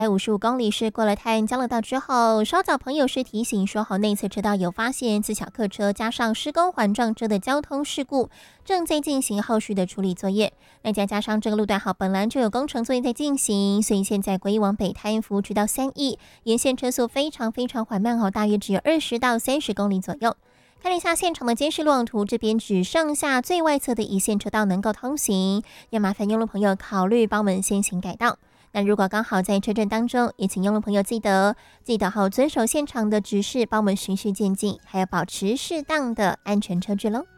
155公里是过了泰安交流道之后，稍早朋友是提醒说，好内侧车道有发现自小客车加上施工环撞车的交通事故，正在进行后续的处理作业。那再加上这个路段好本来就有工程作业在进行，所以现在国一往北泰安服务区到3义沿线车速非常缓慢大约只有20到30公里左右。看了一下现场的监视路网图，这边只剩下最外侧的一线车道能够通行，要麻烦用路朋友考虑帮我们先行改道。那如果刚好在车阵当中，也请用路朋友记得好遵守现场的指示，帮我们循序渐进，还要保持适当的安全车距喽。